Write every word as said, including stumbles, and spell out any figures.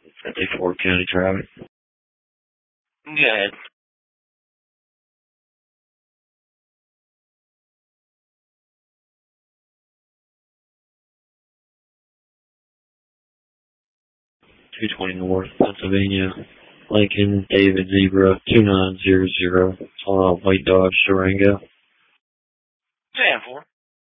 At the Ford County traffic. Go ahead. two twenty North, Pennsylvania. Lincoln, David, Zebra, two nine zero zero. Uh, White Dodge, Durango. ten four.